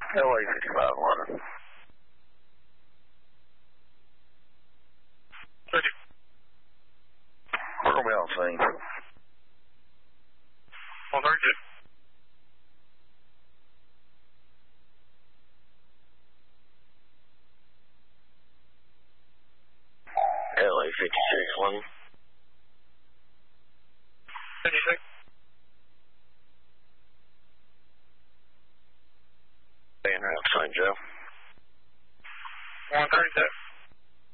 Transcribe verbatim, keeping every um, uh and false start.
L A fifty-five London. Ready. We're going to be on scene. Well, very good. L A fifty-six London. fifty-six. Staying around Saint Joe. one thirty-two.